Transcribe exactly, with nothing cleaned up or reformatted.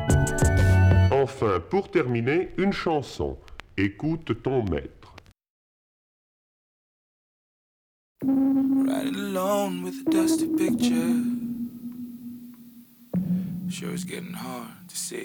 Enfin, pour terminer, une chanson. Écoute ton maître. Riding alone with a dusty picture. Sure it's getting hard to see